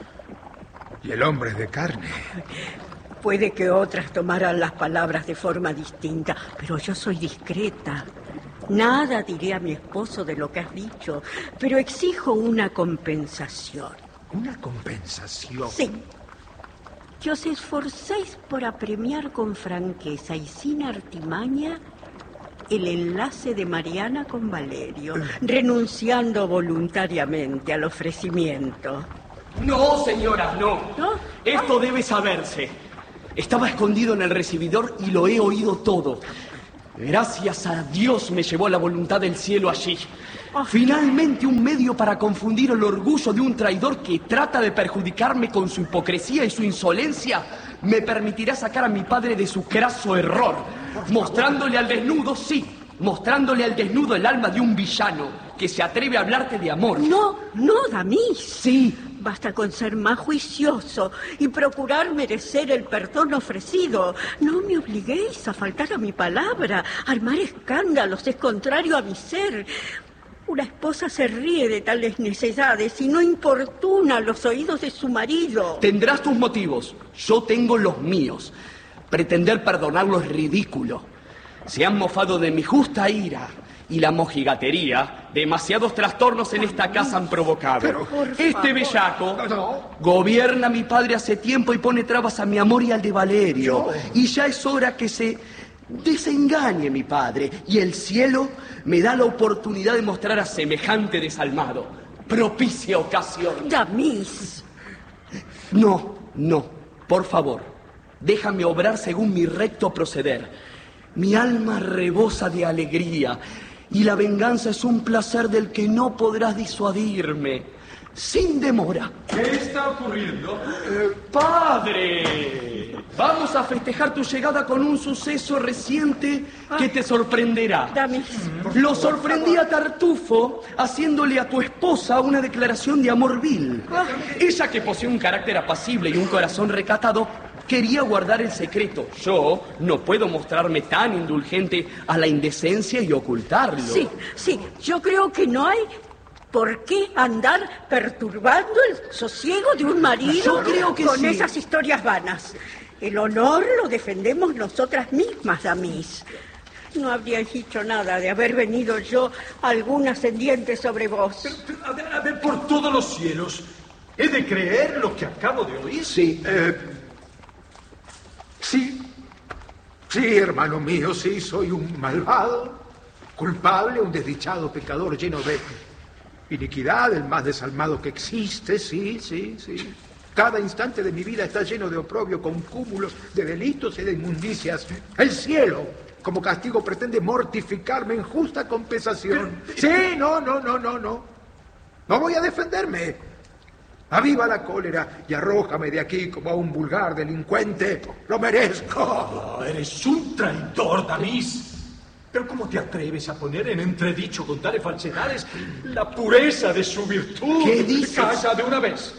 Y el hombre es de carne. Puede que otras tomaran las palabras de forma distinta, pero yo soy discreta. Nada diré a mi esposo de lo que has dicho, pero exijo una compensación. ¿Una compensación? Sí. Que os esforcéis por apremiar con franqueza y sin artimaña el enlace de Mariana con Valerio, renunciando voluntariamente al ofrecimiento. No, señora, no. ¿No? Esto debe saberse. Estaba escondido en el recibidor y lo he oído todo. Gracias a Dios me llevó la voluntad del cielo allí. Finalmente un medio para confundir el orgullo de un traidor que trata de perjudicarme con su hipocresía y su insolencia me permitirá sacar a mi padre de su craso error, mostrándole al desnudo, sí, mostrándole al desnudo el alma de un villano que se atreve a hablarte de amor. No, Damis. Sí. Basta con ser más juicioso y procurar merecer el perdón ofrecido. No me obliguéis a faltar a mi palabra. Armar escándalos es contrario a mi ser. Una esposa se ríe de tales necedades y no importuna los oídos de su marido. Tendrás tus motivos. Yo tengo los míos. Pretender perdonarlo es ridículo. Se han mofado de mi justa ira y la mojigatería. Demasiados trastornos en esta casa han provocado. Este bellaco gobierna a mi padre hace tiempo y pone trabas a mi amor y al de Valerio. Y ya es hora que se desengañe mi padre. Y el cielo me da la oportunidad de mostrar a semejante desalmado. propicia ocasión. Damis. No, por favor, déjame obrar según mi recto proceder. Mi alma rebosa de alegría y la venganza es un placer del que no podrás disuadirme. Sin demora. ¿Qué está ocurriendo? ¡Padre! Vamos a festejar tu llegada con un suceso reciente que te sorprenderá. Damis. Lo sorprendí a Tartufo haciéndole a tu esposa una declaración de amor vil. Ella, que posee un carácter apacible y un corazón recatado, quería guardar el secreto. Yo no puedo mostrarme tan indulgente a la indecencia y ocultarlo. Sí, yo creo que no hay por qué andar perturbando el sosiego de un marido Yo creo que con sí. esas historias vanas. El honor lo defendemos nosotras mismas, Damis. No habríais dicho nada de haber venido yo algún ascendiente sobre vos. A ver, por todos los cielos, ¿he de creer lo que acabo de oír? Sí, sí, hermano mío, sí, soy un malvado, culpable, un desdichado pecador lleno de iniquidad, el más desalmado que existe, sí. Cada instante de mi vida está lleno de oprobio, con cúmulos de delitos y de inmundicias. El cielo, como castigo, pretende mortificarme en justa compensación. Sí, no. No voy a defenderme. Aviva la cólera y arrójame de aquí como a un vulgar delincuente. ¡Lo merezco! Oh, eres un traidor, Damis. ¿Pero cómo te atreves a poner en entredicho con tales falsedades la pureza de su virtud? ¿Qué dices? Calla de una vez.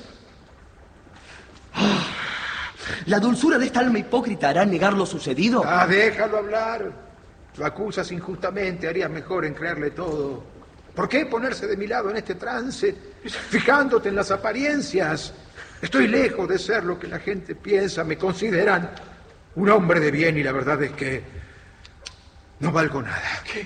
¿La dulzura de esta alma hipócrita hará negar lo sucedido? Déjalo hablar. Lo acusas injustamente, harías mejor en creerle todo. ¿Por qué ponerse de mi lado en este trance, fijándote en las apariencias? Estoy lejos de ser lo que la gente piensa. Me consideran un hombre de bien y la verdad es que no valgo nada. ¿Qué?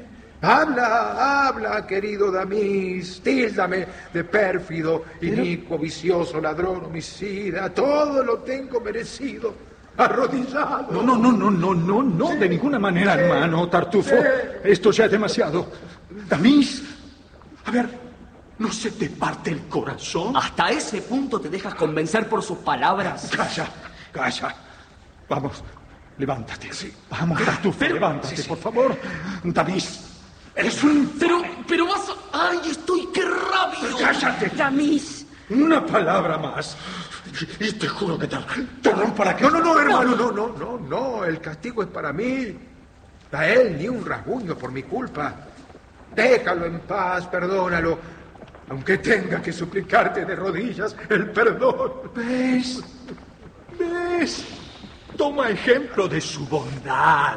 Habla, querido Damis. Tíldame de pérfido, inicuo, vicioso, ladrón, homicida. Todo lo tengo merecido. Arrodillado. No, de ninguna manera, hermano Tartufo. Esto ya es demasiado. Damis, a ver, ¿no se te parte el corazón? ¿Hasta ese punto te dejas convencer por sus palabras? Calla. Vamos, levántate. Sí. Vamos, Tartufo, levántate, por favor. Damis, eres un... Pero vas a... ¡Ay, estoy que rabio! ¡Cállate! Damis. Una palabra más y te juro que te rompo la cara. No, hermano, no. El castigo es para mí. A él ni un rasguño por mi culpa. Déjalo en paz, perdónalo. Aunque tenga que suplicarte de rodillas el perdón. ¿Ves? Toma ejemplo de su bondad.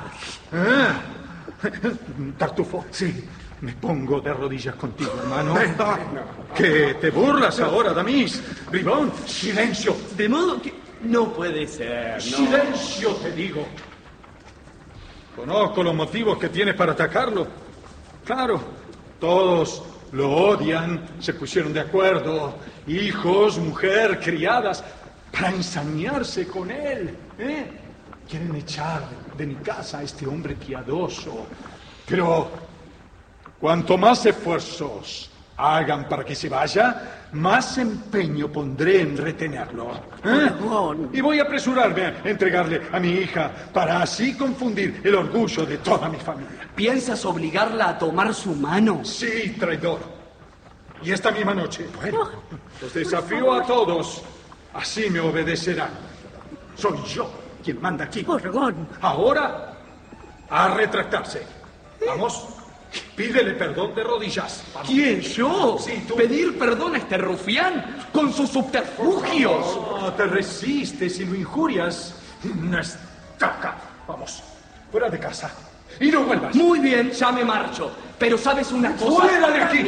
Tartufo, sí, me pongo de rodillas contigo, hermano. ¿Que te burlas ahora, Damis? Bribón, silencio. De modo que... No puede ser, no. Silencio, te digo. Conozco los motivos que tienes para atacarlo. Claro, todos lo odian, se pusieron de acuerdo. Hijos, mujer, criadas, para ensañarse con él. Quieren echar de mi casa a este hombre piadoso. Pero cuanto más esfuerzos hagan para que se vaya, más empeño pondré en retenerlo. Y voy a apresurarme a entregarle a mi hija para así confundir el orgullo de toda mi familia. ¿Piensas obligarla a tomar su mano? Sí, traidor. Y esta misma noche, los desafío a todos. Así me obedecerán. Soy yo quien manda aquí. Orgón. Ahora, a retractarse. Vamos, pídele perdón de rodillas. Vamos. ¿Quién, yo? Sí, tú. ¿Pedir perdón a este rufián con sus subterfugios? No, te resistes y lo injurias. Una estaca. Vamos, fuera de casa. Y no vuelvas. Muy bien, ya me marcho. Pero ¿sabes una cosa? ¡Fuera de aquí!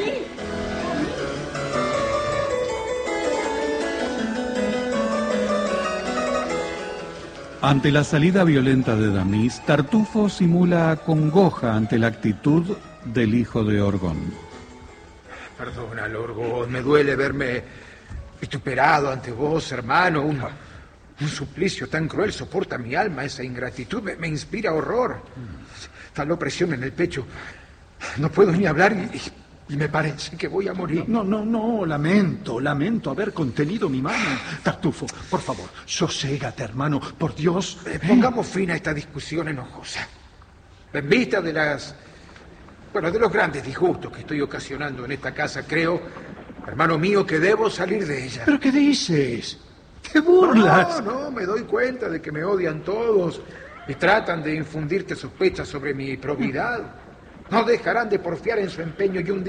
Ante la salida violenta de Damis, Tartufo simula congoja ante la actitud del hijo de Orgón. Perdónalo, Orgón, me duele verme vituperado ante vos, hermano. Un suplicio tan cruel soporta mi alma, esa ingratitud me inspira horror. Tal opresión en el pecho. No puedo ni hablar Y me parece que voy a morir. No, lamento haber contenido mi mano. Tartufo, por favor, soségate, hermano, por Dios. Pongamos fin a esta discusión enojosa. En vista de de los grandes disgustos que estoy ocasionando en esta casa, creo, hermano mío, que debo salir de ella. ¿Pero qué dices? ¿Te burlas? No, me doy cuenta de que me odian todos y tratan de infundirte sospechas sobre mi probidad. No dejarán de porfiar en su empeño y un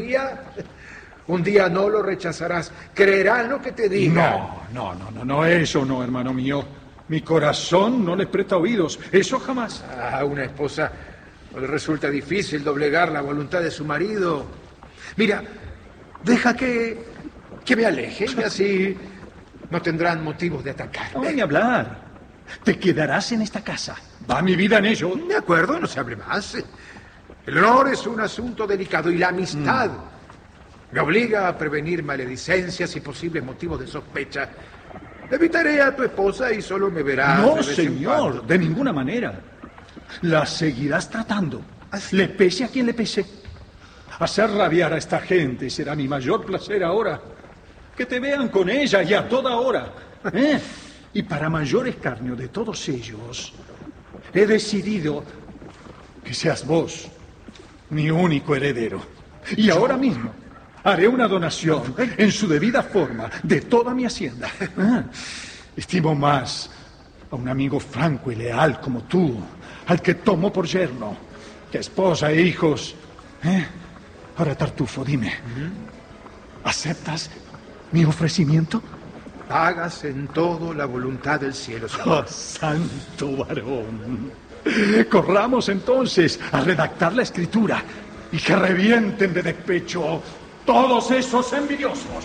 día no lo rechazarás. Creerán lo que te diga. No, eso no, hermano mío. Mi corazón no les presta oídos, eso jamás. A una esposa no le resulta difícil doblegar la voluntad de su marido. Mira, deja que me aleje y así no tendrán motivos de atacarme. No voy a hablar. Te quedarás en esta casa. Va mi vida en ello. De acuerdo, no se hable más. El honor es un asunto delicado y la amistad me obliga a prevenir maledicencias y posibles motivos de sospecha. Evitaré a tu esposa y solo me verás. No, señor, de ninguna manera. La seguirás tratando, le pese a quien le pese. Hacer rabiar a esta gente será mi mayor placer ahora. Que te vean con ella y a toda hora. Y para mayor escarnio de todos ellos, he decidido que seas vos mi único heredero. Y ahora mismo haré una donación en su debida forma de toda mi hacienda. Estimo más a un amigo franco y leal como tú, al que tomo por yerno, que esposa e hijos. Ahora, Tartufo, dime, ¿aceptas mi ofrecimiento? Hágase en todo la voluntad del cielo, señor. ¡Oh, santo varón! Corramos entonces a redactar la escritura y que revienten de despecho todos esos envidiosos.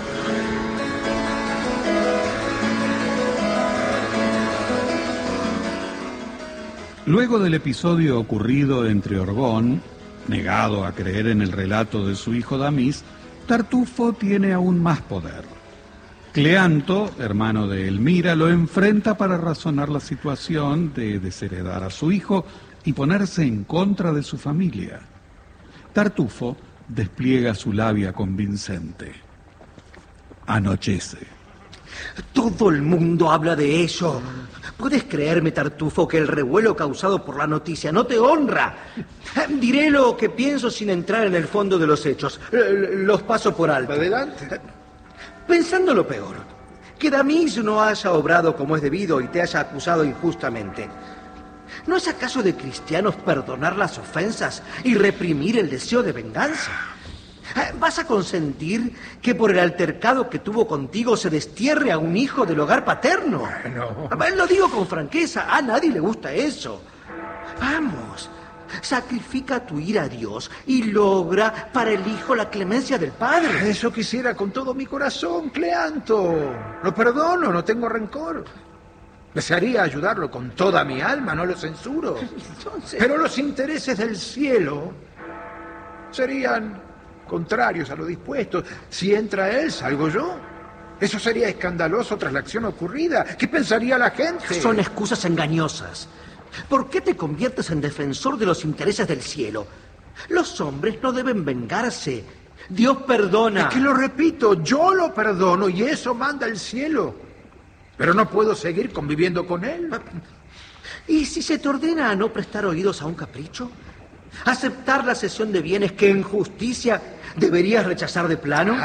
Luego del episodio ocurrido entre Orgón, negado a creer en el relato de su hijo Damis, Tartufo tiene aún más poder. Cleanto, hermano de Elmira, lo enfrenta para razonar la situación de desheredar a su hijo y ponerse en contra de su familia. Tartufo despliega su labia convincente. Anochece. Todo el mundo habla de eso. ¿Puedes creerme, Tartufo, que el revuelo causado por la noticia no te honra? Diré lo que pienso sin entrar en el fondo de los hechos. Los paso por alto. Adelante. Pensando lo peor, que Damis no haya obrado como es debido y te haya acusado injustamente. ¿No es acaso de cristianos perdonar las ofensas y reprimir el deseo de venganza? ¿Vas a consentir que por el altercado que tuvo contigo se destierre a un hijo del hogar paterno? No. Lo digo con franqueza, a nadie le gusta eso. Vamos, sacrifica tu ira a Dios y logra para el hijo la clemencia del padre. Eso quisiera con todo mi corazón, Cleanto. Lo perdono, no tengo rencor. Desearía ayudarlo con toda mi alma, no lo censuro. Entonces... Pero los intereses del cielo serían contrarios a lo dispuesto. Si entra él, salgo yo. Eso sería escandaloso tras la acción ocurrida. ¿Qué pensaría la gente? Son excusas engañosas. ¿Por qué te conviertes en defensor de los intereses del cielo? Los hombres no deben vengarse. Dios perdona. Es que lo repito, yo lo perdono y eso manda el cielo. Pero no puedo seguir conviviendo con él. ¿Y si se te ordena a no prestar oídos a un capricho? ¿Aceptar la cesión de bienes que en justicia deberías rechazar de plano?